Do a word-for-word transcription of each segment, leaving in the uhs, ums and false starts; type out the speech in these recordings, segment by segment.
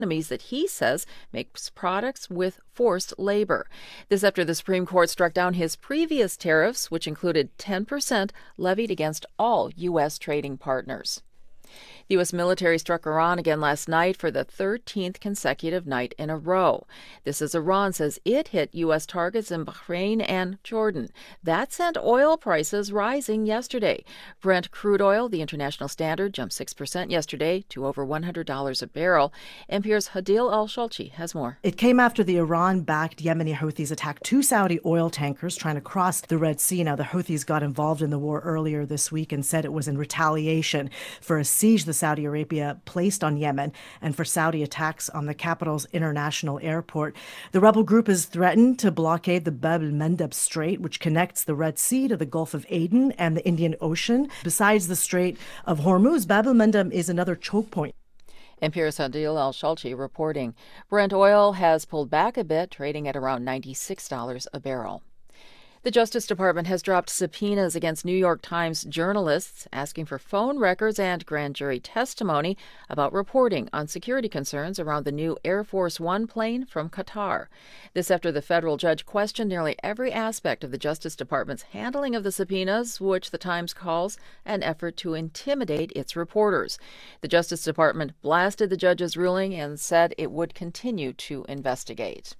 economies that he says makes products with forced labor. This after the Supreme Court struck down his previous tariffs, which included ten percent levied against all U S trading partners. The U S military struck Iran again last night for the thirteenth consecutive night in a row. This as Iran says it hit U S targets in Bahrain and Jordan. That sent oil prices rising yesterday. Brent crude oil, the international standard, jumped six percent yesterday to over one hundred dollars a barrel. N P R's Hadil Al-Shalchi has more. It came after the Iran-backed Yemeni Houthis attacked two Saudi oil tankers trying to cross the Red Sea. Now, the Houthis got involved in the war earlier this week and said it was in retaliation for a siege the Saudi Arabia placed on Yemen and for Saudi attacks on the capital's international airport. The rebel group has threatened to blockade the Bab el-Mandeb Strait, which connects the Red Sea to the Gulf of Aden and the Indian Ocean. Besides the Strait of Hormuz, Bab el-Mandeb is another choke point. N P R's Hadil Al-Shalchi reporting. Brent oil has pulled back a bit, trading at around ninety-six dollars a barrel. The Justice Department has dropped subpoenas against New York Times journalists, asking for phone records and grand jury testimony about reporting on security concerns around the new Air Force One plane from Qatar. This after the federal judge questioned nearly every aspect of the Justice Department's handling of the subpoenas, which the Times calls an effort to intimidate its reporters. The Justice Department blasted the judge's ruling and said it would continue to investigate.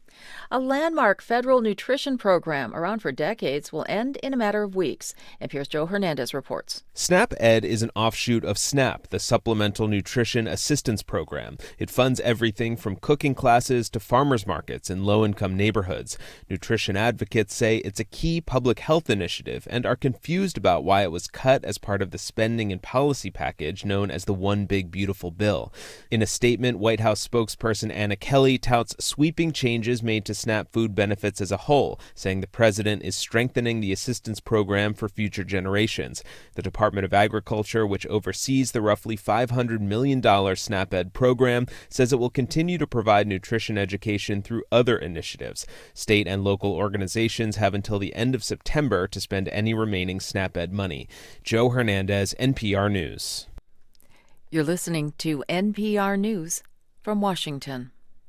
A landmark federal nutrition program around for decades will end in a matter of weeks. N P R's Joe Hernandez reports. SNAP-Ed is an offshoot of SNAP, the Supplemental Nutrition Assistance Program. It funds everything from cooking classes to farmers markets in low-income neighborhoods. Nutrition advocates say it's a key public health initiative and are confused about why it was cut as part of the spending and policy package known as the One Big Beautiful Bill. In a statement, White House spokesperson Anna Kelly touts sweeping changes made to SNAP food benefits as a whole, saying the president is strengthening the assistance program for future generations. The Department of Agriculture, which oversees the roughly five hundred million dollars SNAP-Ed program, says it will continue to provide nutrition education through other initiatives. State and local organizations have until the end of September to spend any remaining SNAP-Ed money. Joe Hernandez, N P R News. You're listening to N P R News from Washington.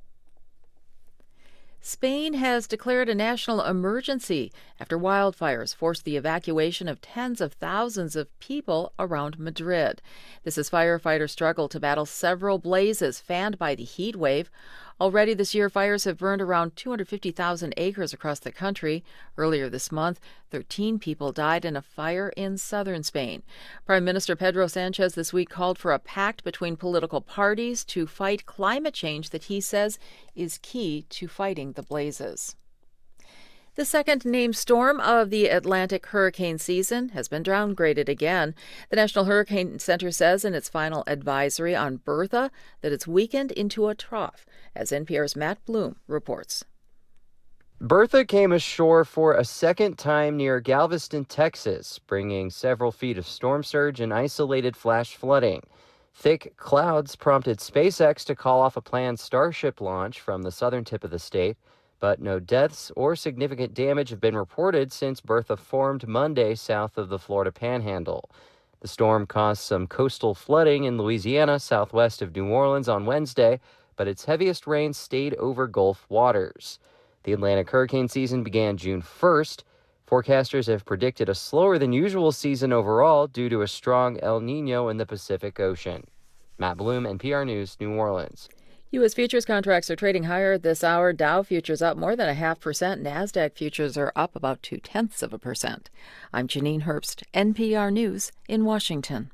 Spain has declared a national emergency after wildfires forced the evacuation of tens of thousands of people around Madrid. This as firefighters struggle to battle several blazes fanned by the heat wave. Already this year, fires have burned around two hundred fifty thousand acres across the country. Earlier this month, thirteen people died in a fire in southern Spain. Prime Minister Pedro Sanchez this week called for a pact between political parties to fight climate change that he says is key to fighting the blazes. The second named storm of the Atlantic hurricane season has been downgraded again. The National Hurricane Center says in its final advisory on Bertha that it's weakened into a trough, as N P R's Matt Bloom reports. Bertha came ashore for a second time near Galveston, Texas, bringing several feet of storm surge and isolated flash flooding. Thick clouds prompted SpaceX to call off a planned Starship launch from the southern tip of the state. But no deaths or significant damage have been reported since Bertha formed Monday south of the Florida Panhandle. The storm caused some coastal flooding in Louisiana, southwest of New Orleans on Wednesday, but its heaviest rain stayed over Gulf waters. The Atlantic hurricane season began June first. Forecasters have predicted a slower than usual season overall due to a strong El Nino in the Pacific Ocean. Matt Bloom, N P R News, New Orleans. U S futures contracts are trading higher this hour. Dow futures up more than a half percent. NASDAQ futures are up about two-tenths of a percent. I'm Janine Herbst, N P R News in Washington.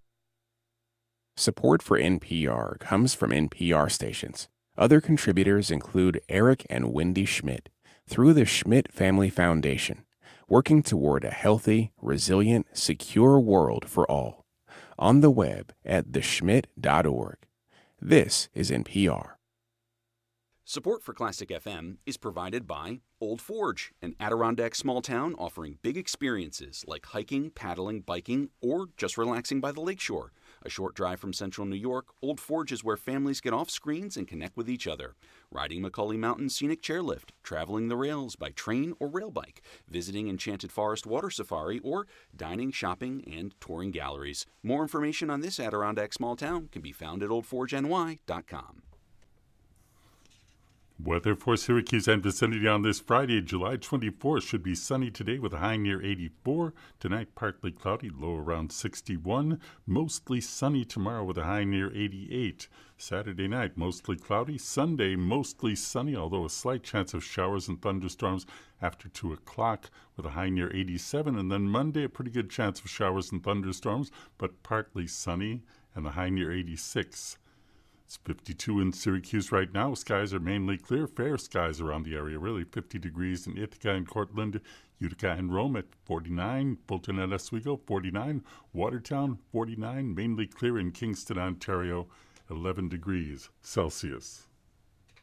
Support for N P R comes from N P R stations. Other contributors include Eric and Wendy Schmidt through the Schmidt Family Foundation, working toward a healthy, resilient, secure world for all. On the web at the schmidt dot org. This is N P R. Support for Classic F M is provided by Old Forge, an Adirondack small town offering big experiences like hiking, paddling, biking, or just relaxing by the lakeshore. A short drive from central New York, Old Forge is where families get off screens and connect with each other. Riding Macaulay Mountain Scenic Chairlift, traveling the rails by train or rail bike, visiting Enchanted Forest Water Safari, or dining, shopping, and touring galleries. More information on this Adirondack small town can be found at old forge n y dot com. Weather for Syracuse and vicinity on this Friday, July twenty-fourth, should be sunny today with a high near eighty-four. Tonight, partly cloudy, low around sixty-one. Mostly sunny tomorrow with a high near eighty-eight. Saturday night, mostly cloudy. Sunday, mostly sunny, although a slight chance of showers and thunderstorms after two o'clock with a high near eighty-seven. And then Monday, a pretty good chance of showers and thunderstorms, but partly sunny and the high near eighty-six. It's fifty-two in Syracuse right now. Skies are mainly clear. Fair skies around the area, really. fifty degrees in Ithaca and Cortland, Utica and Rome at forty-nine, Fulton and Oswego, forty-nine, Watertown, forty-nine, mainly clear in Kingston, Ontario, eleven degrees Celsius.